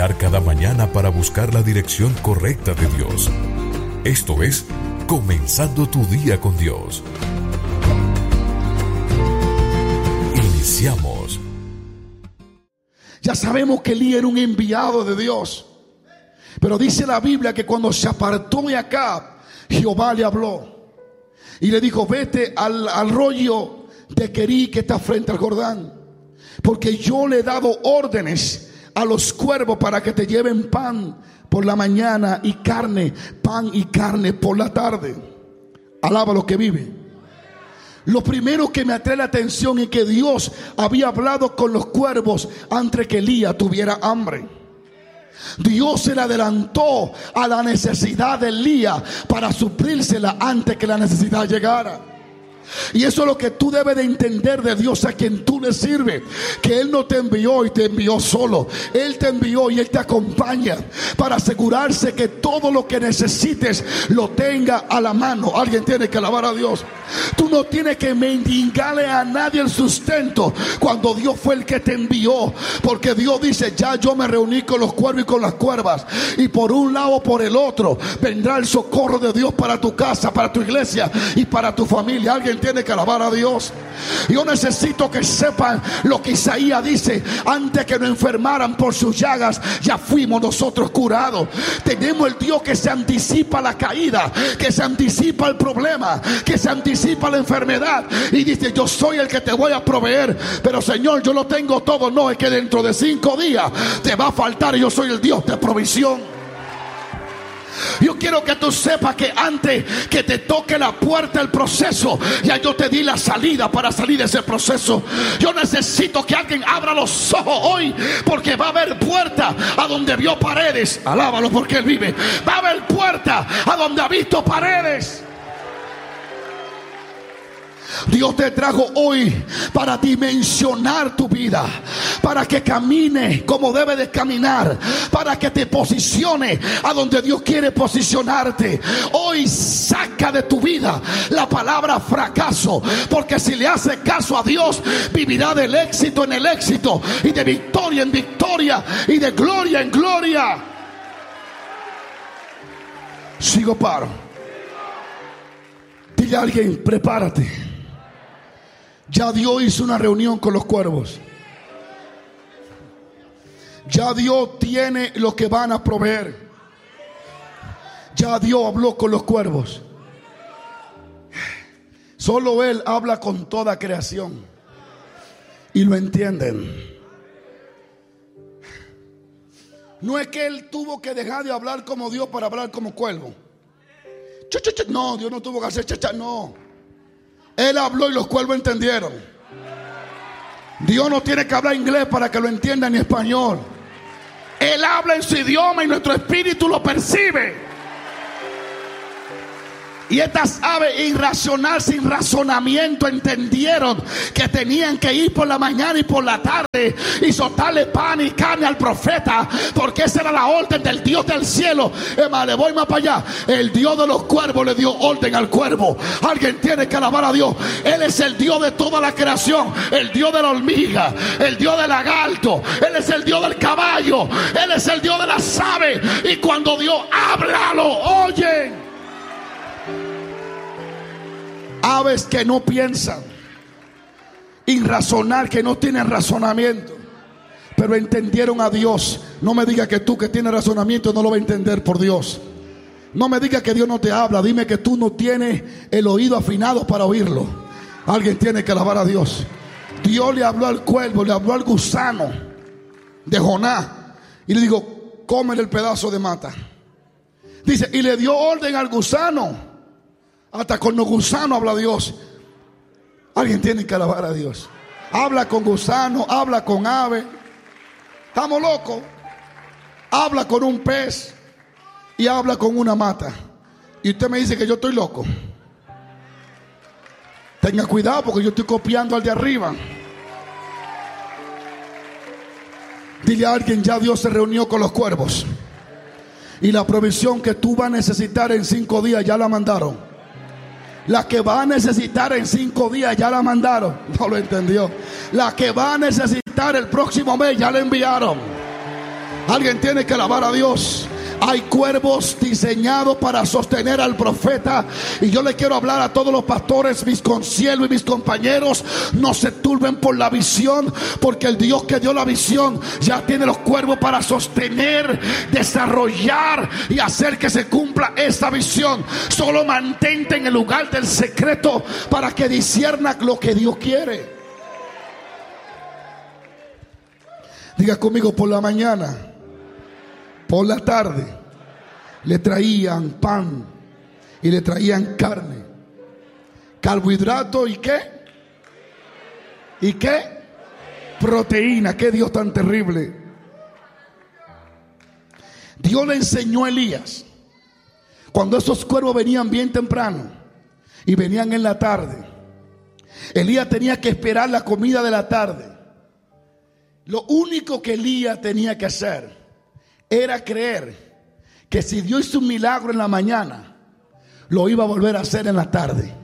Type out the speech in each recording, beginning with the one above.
despertar cada mañana para buscar la dirección correcta de Dios. Esto es Comenzando tu Día con Dios. Iniciamos. Ya sabemos que Elías era un enviado de Dios, pero dice la Biblia que cuando se apartó de Acab, Jehová le habló y le dijo: vete al arroyo de Querí que está frente al Jordán, porque yo le he dado órdenes a los cuervos para que te lleven pan por la mañana y carne, pan y carne por la tarde. Alaba lo que vive. Lo primero que me atrae la atención es que Dios había hablado con los cuervos antes que Elías tuviera hambre. Dios se le adelantó a la necesidad de Elías para suprírsela antes que la necesidad llegara. Y eso es lo que tú debes de entender de Dios a quien tú le sirves, que Él no te envió y te envió solo. Él te envió y Él te acompaña para asegurarse que todo lo que necesites lo tenga a la mano. Alguien tiene que alabar a Dios. Tú no tienes que mendigarle a nadie el sustento cuando Dios fue el que te envió, porque Dios dice: ya yo me reuní con los cuervos y con las cuervas, y por un lado o por el otro vendrá el socorro de Dios para tu casa, para tu iglesia y para tu familia. Alguien tiene que alabar a Dios. Yo necesito que sepan lo que Isaías dice: antes que nos enfermaran por sus llagas, ya fuimos nosotros curados. Tenemos el Dios que se anticipa la caída, que se anticipa el problema, que se anticipa la enfermedad, y dice: yo soy el que te voy a proveer. Pero Señor, yo lo tengo todo. No, es que dentro de 5 días te va a faltar, y yo soy el Dios de provisión. Yo quiero que tú sepas que antes que te toque la puerta el proceso, ya yo te di la salida para salir de ese proceso. Yo necesito que alguien abra los ojos hoy, porque va a haber puerta a donde vio paredes. Alábalo porque Él vive. Va a haber puerta a donde ha visto paredes. Dios te trajo hoy para dimensionar tu vida, para que camine como debe de caminar, para que te posicione a donde Dios quiere posicionarte. Hoy saca de tu vida la palabra fracaso, porque si le hace caso a Dios, vivirá del éxito en el éxito, y de victoria en victoria, y de gloria en gloria. Sigo paro. Dile a alguien: prepárate. Ya Dios hizo una reunión con los cuervos. Ya Dios tiene lo que van a proveer. Ya Dios habló con los cuervos. Solo Él habla con toda creación, y lo entienden. No es que Él tuvo que dejar de hablar como Dios para hablar como cuervo. No, Dios no tuvo que hacer no. Él habló y los cuervos entendieron. Dios no tiene que hablar inglés para que lo entiendan, ni español. Él habla en su idioma y nuestro espíritu lo percibe. Y estas aves irracionales, sin razonamiento, entendieron que tenían que ir por la mañana y por la tarde y soltarle pan y carne al profeta, porque esa era la orden del Dios del cielo. Le voy más para allá. El Dios de los cuervos le dio orden al cuervo. Alguien tiene que alabar a Dios. Él es el Dios de toda la creación, el Dios de la hormiga, el Dios del lagarto. Él es el Dios del caballo. Él es el Dios de las aves. Y cuando Dios habla, lo oyen. Aves que no piensan, irracional, que no tienen razonamiento, pero entendieron a Dios. No me digas que tú que tienes razonamiento no lo vas a entender por Dios. No me digas que Dios no te habla. Dime que tú no tienes el oído afinado para oírlo. Alguien tiene que alabar a Dios. Dios le habló al cuervo, le habló al gusano de Jonás y le dijo: cómele el pedazo de mata. Dice, y le dio orden al gusano. Hasta con los gusanos habla Dios. Alguien tiene que alabar a Dios. Habla con gusanos, habla con ave. Estamos locos. Habla con un pez y habla con una mata. Y usted me dice que yo estoy loco. Tenga cuidado, porque yo estoy copiando al de arriba. Dile a alguien: ya Dios se reunió con los cuervos, y la provisión que tú vas a necesitar en 5 días ya la mandaron. La que va a necesitar en 5 días ya la mandaron. No lo entendió. La que va a necesitar el próximo mes ya la enviaron. Alguien tiene que alabar a Dios. Hay cuervos diseñados para sostener al profeta. Y yo le quiero hablar a todos los pastores, mis consiervos y mis compañeros: no se turben por la visión, porque el Dios que dio la visión ya tiene los cuervos para sostener, desarrollar y hacer que se cumpla esa visión. Solo mantente en el lugar del secreto para que discierna lo que Dios quiere. Diga conmigo: por la mañana, por la tarde, le traían pan y le traían carne, carbohidrato y ¿qué? ¿Y qué? Proteína. Qué Dios tan terrible. Dios le enseñó a Elías, cuando esos cuervos venían bien temprano y venían en la tarde, Elías tenía que esperar la comida de la tarde. Lo único que Elías tenía que hacer era creer que si Dios hizo un milagro en la mañana, lo iba a volver a hacer en la tarde.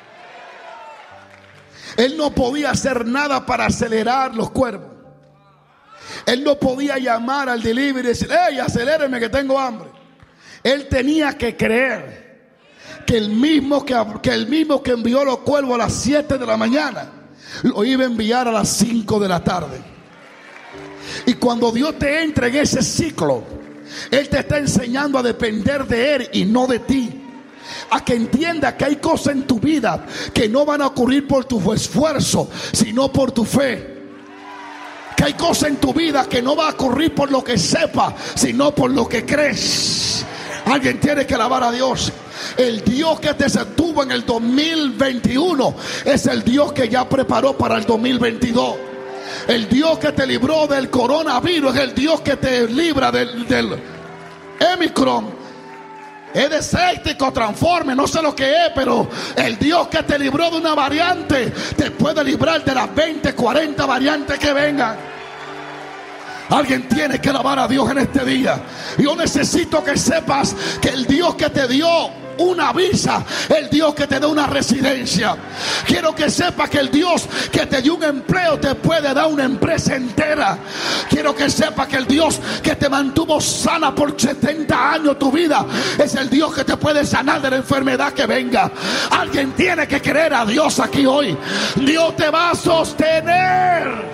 Él no podía hacer nada para acelerar los cuervos. Él no podía llamar al delivery y decir: hey, aceléreme que tengo hambre. Él tenía que creer que el mismo que envió los cuervos a las 7 de la mañana, lo iba a enviar a las 5 de la tarde. Y cuando Dios te entra en ese ciclo, Él te está enseñando a depender de Él y no de ti. A que entienda que hay cosas en tu vida que no van a ocurrir por tu esfuerzo, sino por tu fe. Que hay cosas en tu vida que no va a ocurrir por lo que sepa, sino por lo que crees. Alguien tiene que alabar a Dios. El Dios que te sostuvo en el 2021 es el Dios que ya preparó para el 2022. El Dios que te libró del coronavirus es el Dios que te libra del Omicron. Es desértico, transforme, no sé lo que es, pero el Dios que te libró de una variante te puede librar de las 20, 40 variantes que vengan. Alguien tiene que alabar a Dios en este día. Yo necesito que sepas que el Dios que te dio una visa, el Dios que te da una residencia. Quiero que sepas que el Dios que te dio un empleo te puede dar una empresa entera. Quiero que sepas que el Dios que te mantuvo sana por 70 años tu vida es el Dios que te puede sanar de la enfermedad que venga. Alguien tiene que creer a Dios aquí hoy. Dios te va a sostener.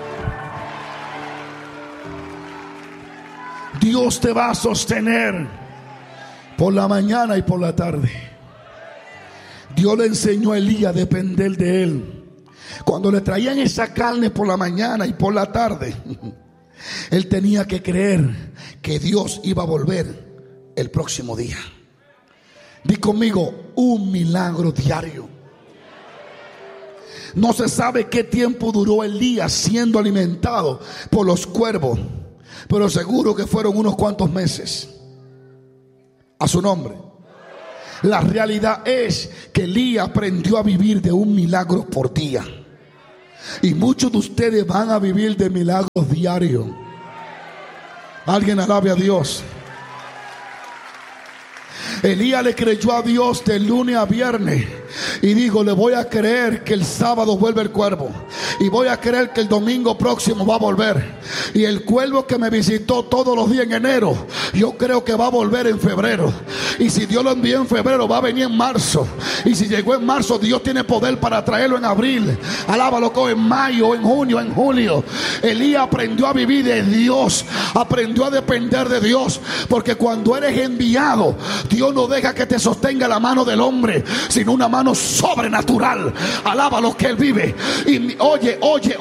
Dios te va a sostener por la mañana y por la tarde. Dios le enseñó a Elías a depender de él. Cuando le traían esa carne por la mañana y por la tarde, él tenía que creer que Dios iba a volver el próximo día. Di conmigo: un milagro diario. No se sabe qué tiempo duró Elías siendo alimentado por los cuervos, pero seguro que fueron unos cuantos meses. A su nombre. La realidad es que Elías aprendió a vivir de un milagro por día. Y muchos de ustedes van a vivir de milagros diarios. Alguien alabe a Dios. Elías le creyó a Dios de lunes a viernes y dijo: le voy a creer que el sábado vuelve el cuervo, y voy a creer que el domingo próximo va a volver, y el cuervo que me visitó todos los días en enero, yo creo que va a volver en febrero, y si Dios lo envió en febrero, va a venir en marzo, y si llegó en marzo, Dios tiene poder para traerlo en abril, alábalo, en mayo, en junio, en julio. Elías aprendió a vivir de Dios, aprendió a depender de Dios, porque cuando eres enviado, Dios no deja que te sostenga la mano del hombre, sino una mano sobrenatural. Alaba lo que él vive. Y oye,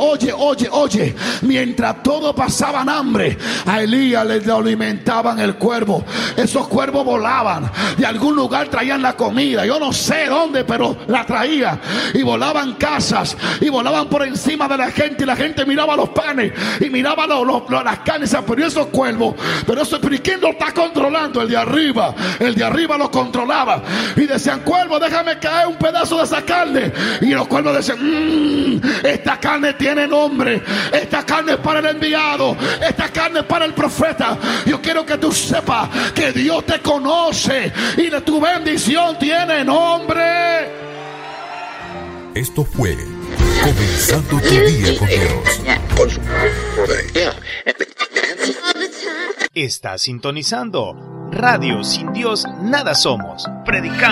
mientras todos pasaban hambre, a Elías le alimentaban el cuervo. Esos cuervos volaban, de algún lugar traían la comida, yo no sé dónde, pero la traían, y volaban casas, y volaban por encima de la gente, y la gente miraba los panes y miraba las carnes. Pero esos cuervos, pero ¿quién lo está controlando? El de arriba lo controlaba, y decían: cuervo, déjame caer un pedazo de esa carne. Y los cuervos decían: esta carne tiene nombre, esta carne es para el enviado, esta carne es para el profeta. Yo quiero que tú sepas que Dios te conoce y tu bendición tiene nombre. Esto fue Comenzando tu Día con Dios. Está sintonizando Radio Sin Dios Nada Somos, predicando